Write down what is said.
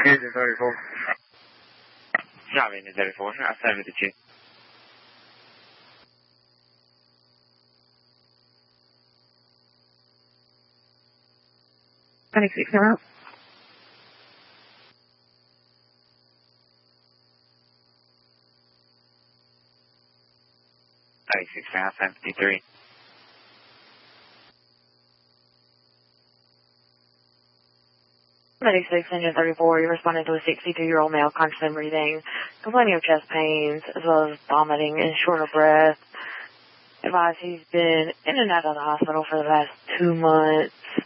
Agent 34. Job Agent 34, I'll 72. 26 around. 96 now, 73. Engine 34, you responded to a 62-year-old male conscious and breathing, complaining of chest pains, as well as vomiting and short of breath. Advised he's been in and out of the hospital for the last 2 months.